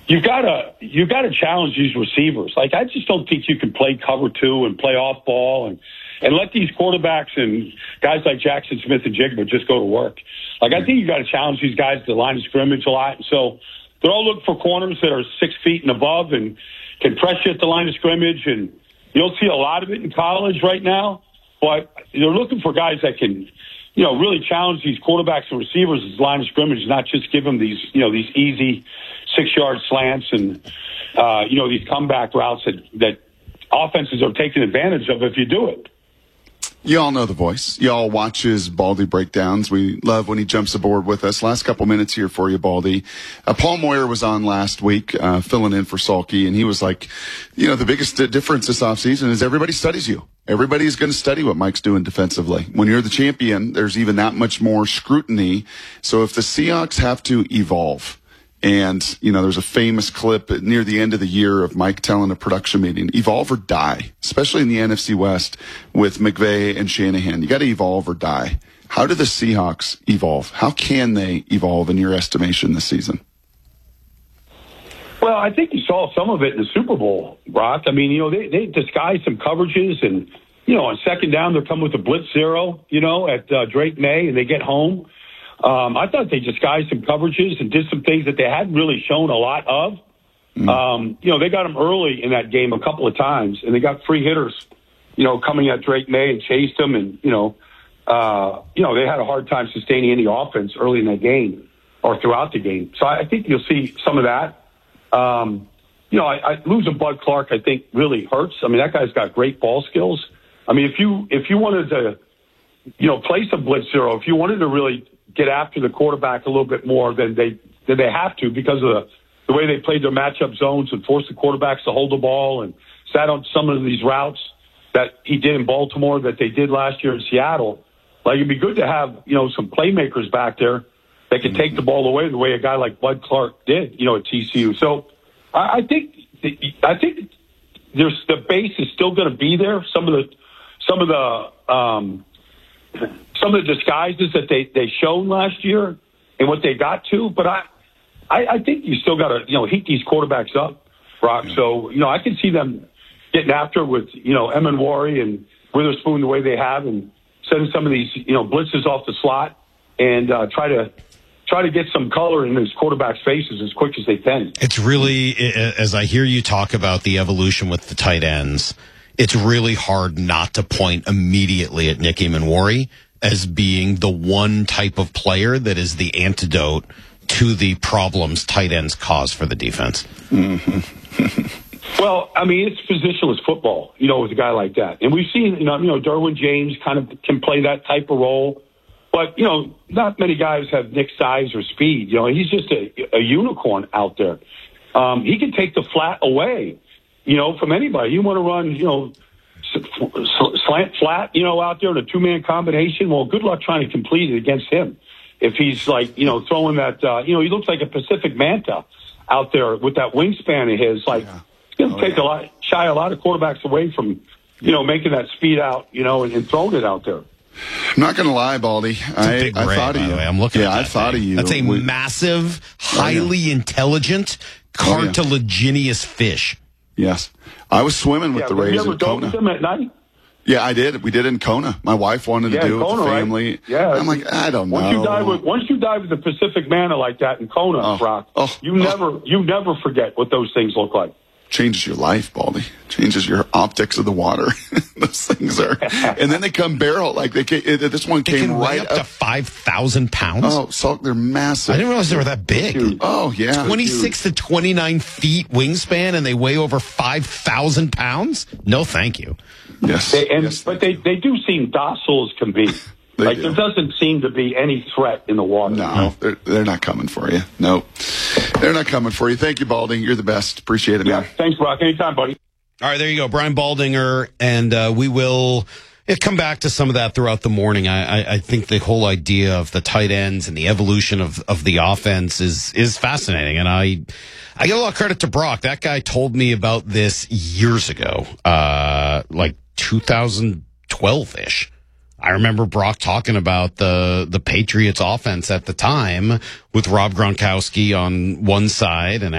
you gotta challenge these receivers. Like, I just don't think you can play cover two and play off ball and let these quarterbacks and guys like Jackson Smith and Jigba just go to work. Like, I think you got to challenge these guys at the line of scrimmage a lot. And so they're all looking for corners that are 6 feet and above and can press you at the line of scrimmage. And you'll see a lot of it in college right now. But they're looking for guys that can, really challenge these quarterbacks and receivers at the line of scrimmage, not just give them these easy 6-yard slants and, these comeback routes that offenses are taking advantage of if you do it. You all know the voice. You all watch his Baldy breakdowns. We love when he jumps aboard with us. Last couple minutes here for you, Baldy. Paul Moyer was on last week, filling in for Salky, and he was like, the biggest difference this offseason is everybody studies you. Everybody's going to study what Mike's doing defensively. When you're the champion, there's even that much more scrutiny. So if the Seahawks have to evolve, and, there's a famous clip near the end of the year of Mike telling a production meeting, evolve or die, especially in the NFC West with McVay and Shanahan. You got to evolve or die. How do the Seahawks evolve? How can they evolve in your estimation this season? Well, I think you saw some of it in the Super Bowl, Brock. I mean, they disguised some coverages and, on second down, they're coming with a blitz zero, at Drake May, and they get home. I thought they disguised some coverages and did some things that they hadn't really shown a lot of. They got him early in that game a couple of times, and they got free hitters, coming at Drake May and chased him. And, they had a hard time sustaining any offense early in that game or throughout the game. So I think you'll see some of that. Losing Bud Clark, I think, really hurts. I mean, that guy's got great ball skills. I mean, if you wanted to, play some blitz zero, if you wanted to really get after the quarterback a little bit more than they have to because of the way they played their matchup zones and forced the quarterbacks to hold the ball and sat on some of these routes that he did in Baltimore that they did last year in Seattle. Like, it'd be good to have, some playmakers back there that can take the ball away the way a guy like Bud Clark did, at TCU. So I think there's the base is still going to be there. Some of the disguises that they showed last year and what they got to, but I think you still got to heat these quarterbacks up, Brock. Yeah. So I can see them getting after with Emenwari and Witherspoon the way they have, and sending some of these blitzes off the slot and try to get some color in these quarterbacks' faces as quick as they can. It's really, as I hear you talk about the evolution with the tight ends, it's really hard not to point immediately at Nick Emenwari as being the one type of player that is the antidote to the problems tight ends cause for the defense. Mm-hmm. Well, I mean, it's positionless football, with a guy like that. And we've seen, Derwin James kind of can play that type of role. But, not many guys have Nick's size or speed. He's just a unicorn out there. He can take the flat away, from anybody. You want to run, slant flat, out there in a two-man combination. Well, good luck trying to complete it against him. If he's like, throwing that, he looks like a Pacific Manta out there with that wingspan of his. Like, it's going to take shy a lot of quarterbacks away from, making that speed out, and throwing it out there. I'm not going to lie, Baldy. I thought of you. I'm looking at that. I thought of you. That's a massive, highly intelligent, cartilaginous fish. Yes. I was swimming with the Rays in Kona. With them at night? Yeah, I did. We did it in Kona. My wife wanted to do it with the family. Right? Yeah. I'm like, I don't know. Once you dive with the Pacific Manta like that in Kona, Brock, you never forget what those things look like. Changes your life, Baldy. Changes your optics of the water. Those things are, and then they come barrel like this one came right up to 5,000 pounds. Oh, so they're massive. I didn't realize they were that big. Oh yeah, 26 to 29 feet wingspan, and they weigh over 5,000 pounds. No, thank you. Yes, but they do seem docile as can be. There doesn't seem to be any threat in the water. No, they're not coming for you. No, they're not coming for you. Thank you, Balding. You're the best. Appreciate it, man. Thanks, Brock. Anytime, buddy. All right, there you go. Brian Baldinger, and we will come back to some of that throughout the morning. I think the whole idea of the tight ends and the evolution of the offense is fascinating, and I give a lot of credit to Brock. That guy told me about this years ago, like 2012-ish. I remember Brock talking about the Patriots offense at the time with Rob Gronkowski on one side and